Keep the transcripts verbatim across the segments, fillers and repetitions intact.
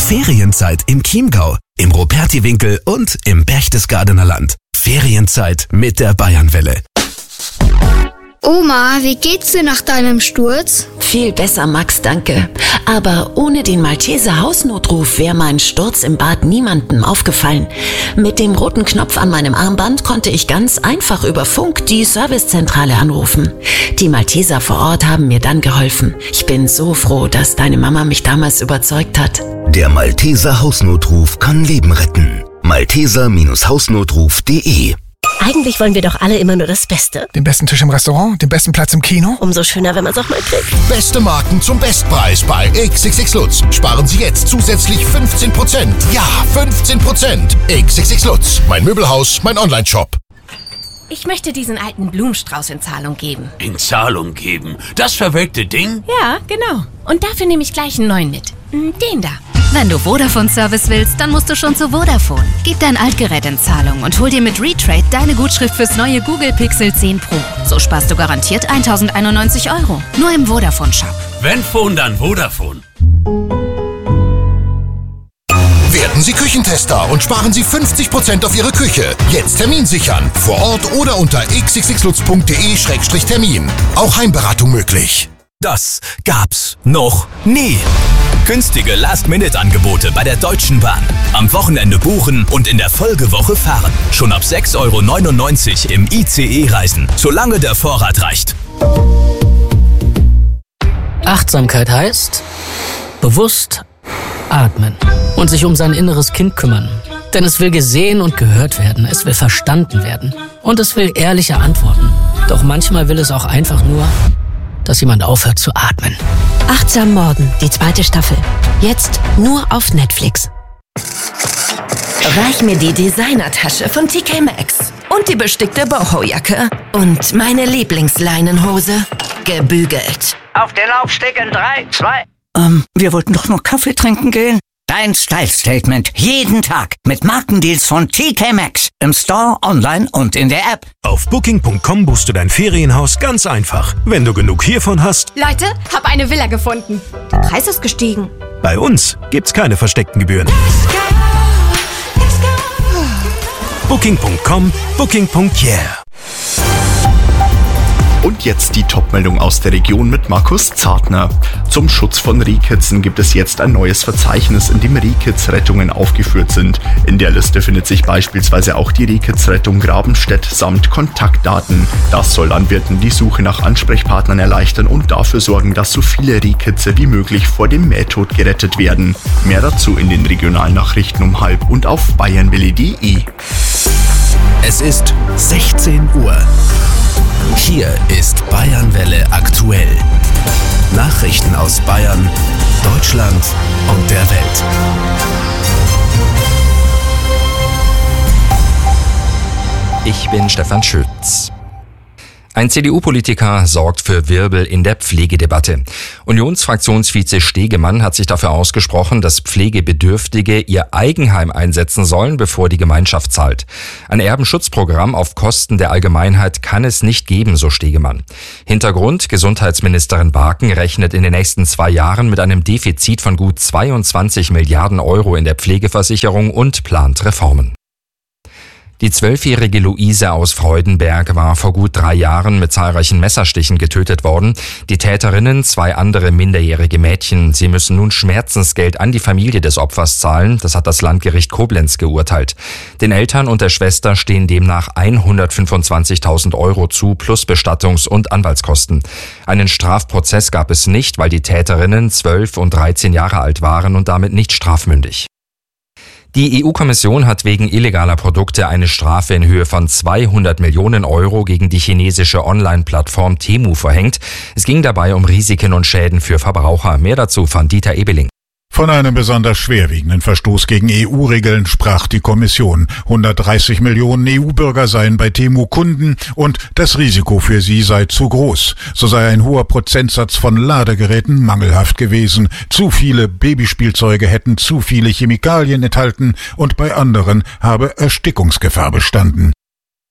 Ferienzeit im Chiemgau, im Rupertiwinkel und im Berchtesgadener Land. Ferienzeit mit der Bayernwelle. Oma, wie geht's dir nach deinem Sturz? Viel besser, Max, danke. Aber ohne den Malteser Hausnotruf wäre mein Sturz im Bad niemandem aufgefallen. Mit dem roten Knopf an meinem Armband konnte ich ganz einfach über Funk die Servicezentrale anrufen. Die Malteser vor Ort haben mir dann geholfen. Ich bin so froh, dass deine Mama mich damals überzeugt hat. Der Malteser Hausnotruf kann Leben retten. malteser Hausnotruf punkt de. Eigentlich wollen wir doch alle immer nur das Beste. Den besten Tisch im Restaurant, den besten Platz im Kino. Umso schöner, wenn man es auch mal kriegt. Beste Marken zum Bestpreis bei X X X Lutz. Sparen Sie jetzt zusätzlich fünfzehn Prozent. Ja, fünfzehn Prozent. X X X Lutz. Mein Möbelhaus, mein Online-Shop. Ich möchte diesen alten Blumenstrauß in Zahlung geben. In Zahlung geben? Das verwelkte Ding? Ja, genau. Und dafür nehme ich gleich einen neuen mit. Den da. Wenn du Vodafone-Service willst, dann musst du schon zu Vodafone. Gib dein Altgerät in Zahlung und hol dir mit Retrade deine Gutschrift fürs neue Google Pixel zehn Pro. So sparst du garantiert tausendeinundneunzig Euro. Nur im Vodafone-Shop. Wenn Phone, dann Vodafone. Werden Sie Küchentester und sparen Sie fünfzig Prozent auf Ihre Küche. Jetzt Termin sichern. Vor Ort oder unter x x x lutz punkt de Schrägstrich Termin. Auch Heimberatung möglich. Das gab's noch nie. Günstige Last-Minute-Angebote bei der Deutschen Bahn. Am Wochenende buchen und in der Folgewoche fahren. Schon ab sechs Euro neunundneunzig im I C E reisen, solange der Vorrat reicht. Achtsamkeit heißt bewusst atmen und sich um sein inneres Kind kümmern. Denn es will gesehen und gehört werden, es will verstanden werden und es will ehrliche Antworten. Doch manchmal will es auch einfach nur, dass jemand aufhört zu atmen. Achtsam Morden, die zweite Staffel. Jetzt nur auf Netflix. Reich mir die Designertasche von T K Maxx und die bestickte Boho-Jacke und meine Lieblingsleinenhose gebügelt. Auf den Laufsteg in drei, zwei... Ähm, wir wollten doch nur Kaffee trinken gehen. Dein Style-Statement. Jeden Tag mit Markendeals von T K Maxx. Im Store, online und in der App. Auf booking punkt com buchst du dein Ferienhaus ganz einfach. Wenn du genug hiervon hast... Leute, hab eine Villa gefunden. Der Preis ist gestiegen. Bei uns gibt's keine versteckten Gebühren. booking punkt com, booking punkt yeah. Und jetzt die Top-Meldung aus der Region mit Markus Zartner. Zum Schutz von Rehkitzen gibt es jetzt ein neues Verzeichnis, in dem Rehkitz-Rettungen aufgeführt sind. In der Liste findet sich beispielsweise auch die Rehkitz-Rettung Grabenstedt samt Kontaktdaten. Das soll Landwirten die Suche nach Ansprechpartnern erleichtern und dafür sorgen, dass so viele Rehkitze wie möglich vor dem Mähtod gerettet werden. Mehr dazu in den Regionalnachrichten um halb und auf bayernwelle punkt de. Es ist sechzehn Uhr. Hier ist Bayernwelle aktuell. Nachrichten aus Bayern, Deutschland und der Welt. Ich bin Stefan Schütz. Ein C D U-Politiker sorgt für Wirbel in der Pflegedebatte. Unionsfraktionsvize Stegemann hat sich dafür ausgesprochen, dass Pflegebedürftige ihr Eigenheim einsetzen sollen, bevor die Gemeinschaft zahlt. Ein Erbenschutzprogramm auf Kosten der Allgemeinheit kann es nicht geben, so Stegemann. Hintergrund: Gesundheitsministerin Barken rechnet in den nächsten zwei Jahren mit einem Defizit von gut zweiundzwanzig Milliarden Euro in der Pflegeversicherung und plant Reformen. Die zwölfjährige Luise aus Freudenberg war vor gut drei Jahren mit zahlreichen Messerstichen getötet worden. Die Täterinnen, zwei andere minderjährige Mädchen. Sie müssen nun Schmerzensgeld an die Familie des Opfers zahlen. Das hat das Landgericht Koblenz geurteilt. Den Eltern und der Schwester stehen demnach hundertfünfundzwanzigtausend Euro zu, plus Bestattungs- und Anwaltskosten. Einen Strafprozess gab es nicht, weil die Täterinnen zwölf und dreizehn Jahre alt waren und damit nicht strafmündig. Die E U-Kommission hat wegen illegaler Produkte eine Strafe in Höhe von zweihundert Millionen Euro gegen die chinesische Online-Plattform Temu verhängt. Es ging dabei um Risiken und Schäden für Verbraucher. Mehr dazu von Dieter Ebeling. Von einem besonders schwerwiegenden Verstoß gegen E U-Regeln sprach die Kommission. hundertdreißig Millionen E U-Bürger seien bei Temu Kunden und das Risiko für sie sei zu groß. So sei ein hoher Prozentsatz von Ladegeräten mangelhaft gewesen. Zu viele Babyspielzeuge hätten zu viele Chemikalien enthalten und bei anderen habe Erstickungsgefahr bestanden.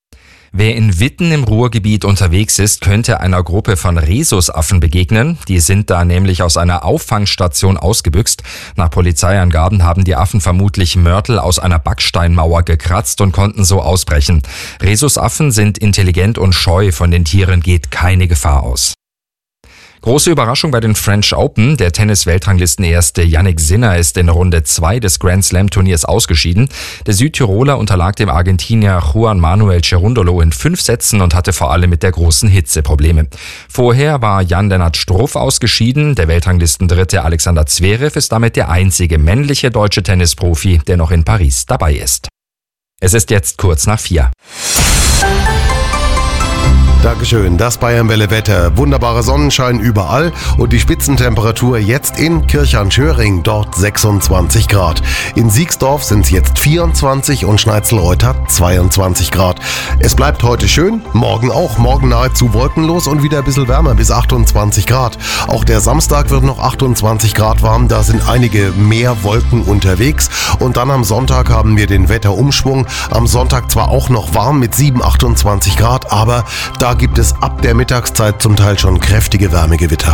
Wer in Witten im Ruhrgebiet unterwegs ist, könnte einer Gruppe von Rhesusaffen begegnen. Die sind da nämlich aus einer Auffangstation ausgebüxt. Nach Polizeiangaben haben die Affen vermutlich Mörtel aus einer Backsteinmauer gekratzt und konnten so ausbrechen. Rhesusaffen sind intelligent und scheu, von den Tieren geht keine Gefahr aus. Große Überraschung bei den French Open. Der Tennis-Weltranglistenerste Jannik Sinner ist in Runde zwei des Grand Slam-Turniers ausgeschieden. Der Südtiroler unterlag dem Argentinier Juan Manuel Cerundolo in fünf Sätzen und hatte vor allem mit der großen Hitze Probleme. Vorher war Jan-Lennart Struff ausgeschieden. Der Weltranglistendritte Alexander Zverev ist damit der einzige männliche deutsche Tennisprofi, der noch in Paris dabei ist. Es ist jetzt kurz nach vier. Dankeschön, das Bayern-Welle-Wetter. Wunderbarer Sonnenschein überall und die Spitzentemperatur jetzt in Kirchhahn-Schöring, dort sechsundzwanzig Grad. In Siegsdorf sind es jetzt vierundzwanzig und Schneizelreuth hat zweiundzwanzig Grad. Es bleibt heute schön, morgen auch, morgen nahezu wolkenlos und wieder ein bisschen wärmer, bis achtundzwanzig Grad. Auch der Samstag wird noch achtundzwanzig Grad warm, da sind einige mehr Wolken unterwegs. Und dann am Sonntag haben wir den Wetterumschwung. Am Sonntag zwar auch noch warm mit sieben, achtundzwanzig Grad, aber da Da gibt es ab der Mittagszeit zum Teil schon kräftige Wärmegewitter.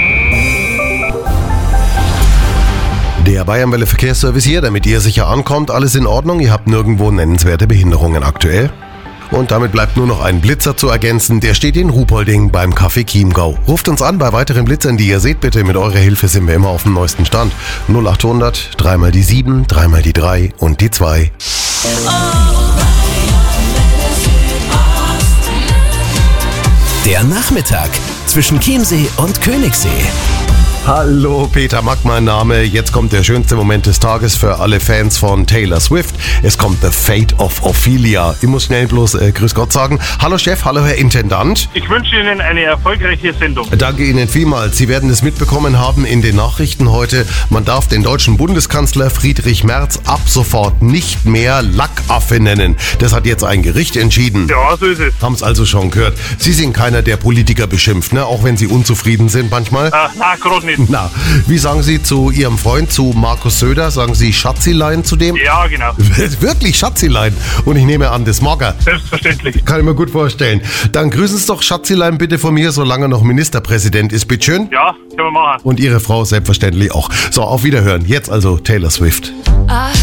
Der Bayern-Welle Verkehrsservice hier, damit ihr sicher ankommt. Alles in Ordnung, ihr habt nirgendwo nennenswerte Behinderungen aktuell. Und damit bleibt nur noch ein Blitzer zu ergänzen. Der steht in Ruhpolding beim Café Chiemgau. Ruft uns an bei weiteren Blitzern, die ihr seht. Bitte, mit eurer Hilfe sind wir immer auf dem neuesten Stand. null achthundert, dreimal die sieben, dreimal die drei und die zwei. Der Nachmittag zwischen Chiemsee und Königssee. Hallo, Peter Mack mein Name. Jetzt kommt der schönste Moment des Tages für alle Fans von Taylor Swift. Es kommt The Fate of Ophelia. Ich muss schnell bloß äh, Grüß Gott sagen. Hallo Chef, hallo Herr Intendant. Ich wünsche Ihnen eine erfolgreiche Sendung. Danke Ihnen vielmals. Sie werden es mitbekommen haben in den Nachrichten heute. Man darf den deutschen Bundeskanzler Friedrich Merz ab sofort nicht mehr Lackaffe nennen. Das hat jetzt ein Gericht entschieden. Ja, so ist es. Haben es also schon gehört. Sie sind keiner, der Politiker beschimpft, ne? Auch wenn Sie unzufrieden sind manchmal. Ah, na, gerade nicht. Na, wie sagen Sie zu Ihrem Freund, zu Markus Söder? Sagen Sie Schatzilein zu dem? Ja, genau. Wirklich Schatzilein? Und ich nehme an, das mag er. Selbstverständlich. Kann ich mir gut vorstellen. Dann grüßen Sie doch Schatzilein bitte von mir, solange er noch Ministerpräsident ist. Bitteschön. Ja, können wir machen. Und Ihre Frau selbstverständlich auch. So, auf Wiederhören. Jetzt also Taylor Swift.